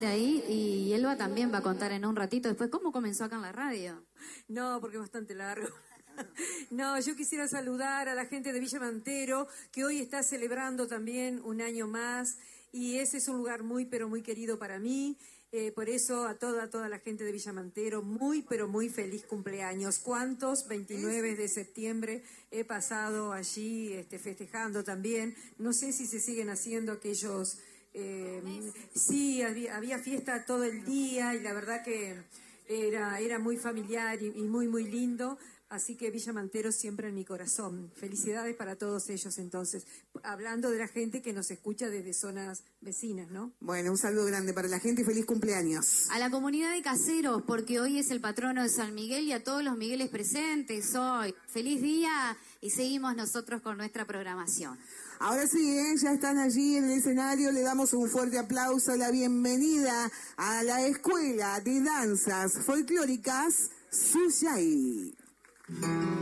De ahí, y Elba también va a contar en un ratito después cómo comenzó acá en la radio. No, porque es bastante largo. No, yo quisiera saludar a la gente de Villa Mantero, que hoy está celebrando también un año más, y ese es un lugar muy, pero muy querido para mí. Por eso a toda la gente de Villa Mantero, muy, pero muy feliz cumpleaños. ¿Cuántos 29 de septiembre he pasado allí festejando también? No sé si se siguen haciendo aquellos... sí, había fiesta todo el día y la verdad que era muy familiar y muy, muy lindo. Así que Villa Mantero siempre en mi corazón. Felicidades para todos ellos entonces. Hablando de la gente que nos escucha desde zonas vecinas, ¿no? Bueno, un saludo grande para la gente y feliz cumpleaños. A la comunidad de Caseros, porque hoy es el patrono de San Miguel y a todos los Migueles presentes hoy. Feliz día y seguimos nosotros con nuestra programación. Ahora sí, ya están allí en el escenario, le damos un fuerte aplauso, la bienvenida a la Escuela de Danzas Folclóricas Suyay.